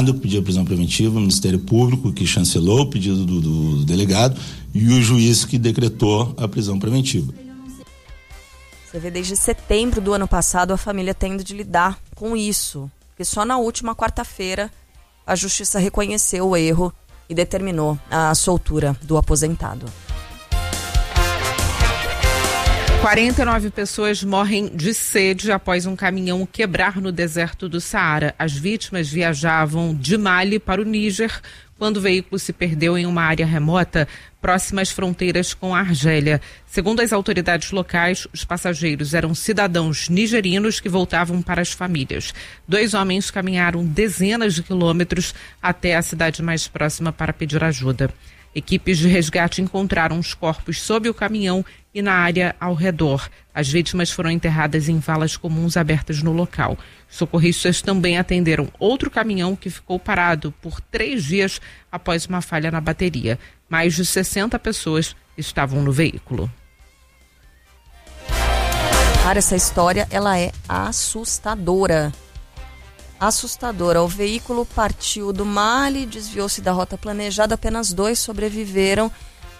delegado pediu a prisão preventiva, o Ministério Público que chancelou o pedido do delegado e o juiz que decretou a prisão preventiva. Você vê, desde setembro do ano passado a família tendo de lidar com isso, porque só na última quarta-feira a justiça reconheceu o erro e determinou a soltura do aposentado. 49 pessoas morrem de sede após um caminhão quebrar no deserto do Saara. As vítimas viajavam de Mali para o Níger quando o veículo se perdeu em uma área remota próxima às fronteiras com a Argélia. Segundo as autoridades locais, os passageiros eram cidadãos nigerinos que voltavam para as famílias. 2 homens caminharam dezenas de quilômetros até a cidade mais próxima para pedir ajuda. Equipes de resgate encontraram os corpos sob o caminhão e na área ao redor. As vítimas foram enterradas em valas comuns abertas no local. Socorristas também atenderam outro caminhão que ficou parado por 3 dias após uma falha na bateria. Mais de 60 pessoas estavam no veículo. Cara, essa história, ela é assustadora. Assustadora. O veículo partiu do Mali, desviou-se da rota planejada, apenas 2 sobreviveram.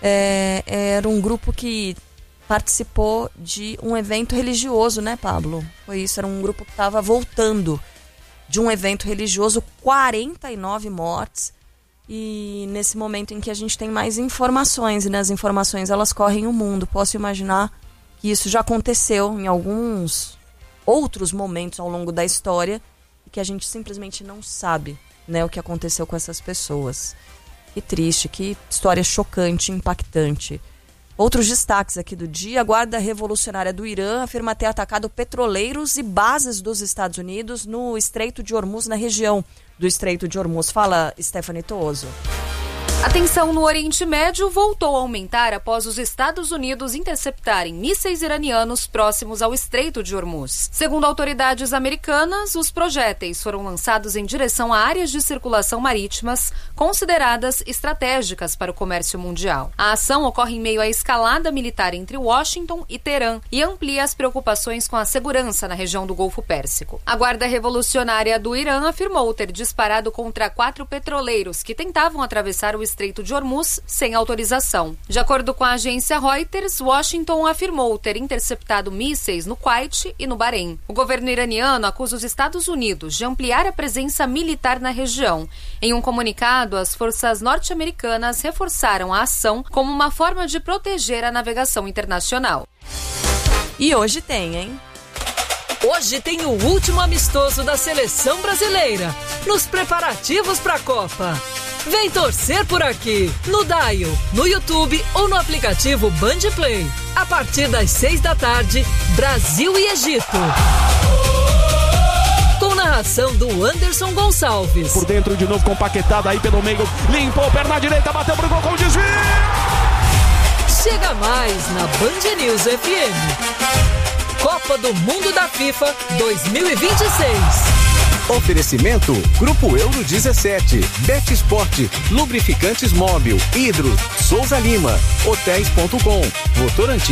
Era um grupo que participou de um evento religioso, né, Pablo? Foi isso, era um grupo que estava voltando de um evento religioso, 49 mortes. E nesse momento em que a gente tem mais informações, e as informações elas correm o mundo, posso imaginar que isso já aconteceu em alguns outros momentos ao longo da história, que a gente simplesmente não sabe, né, o que aconteceu com essas pessoas. Que triste, que história chocante, impactante. Outros destaques aqui do dia: a Guarda Revolucionária do Irã afirma ter atacado petroleiros e bases dos Estados Unidos no Estreito de Hormuz, na região do Estreito de Hormuz. Fala, Stephanie Toso. A tensão no Oriente Médio voltou a aumentar após os Estados Unidos interceptarem mísseis iranianos próximos ao Estreito de Hormuz. Segundo autoridades americanas, os projéteis foram lançados em direção a áreas de circulação marítimas consideradas estratégicas para o comércio mundial. A ação ocorre em meio à escalada militar entre Washington e Teherã e amplia as preocupações com a segurança na região do Golfo Pérsico. A Guarda Revolucionária do Irã afirmou ter disparado contra 4 petroleiros que tentavam atravessar o Estreito de Hormuz sem autorização. De acordo com a agência Reuters, Washington afirmou ter interceptado mísseis no Kuwait e no Bahrein. O governo iraniano acusa os Estados Unidos de ampliar a presença militar na região. Em um comunicado, as forças norte-americanas reforçaram a ação como uma forma de proteger a navegação internacional. E hoje tem, hein? Hoje tem o último amistoso da seleção brasileira nos preparativos para a Copa. Vem torcer por aqui, no Dial, no YouTube ou no aplicativo Band Play. A partir das 6 da tarde, Brasil e Egito. Com narração do Anderson Gonçalves. Por dentro de novo, com Paquetá, aí pelo meio, limpou, perna direita, bateu pro gol com desvio. Chega mais na Band News FM. Copa do Mundo da FIFA 2026. Oferecimento Grupo Euro 17, Bet Sport, Lubrificantes Móbil, Hidro, Souza Lima, Hotéis.com, Votorantim.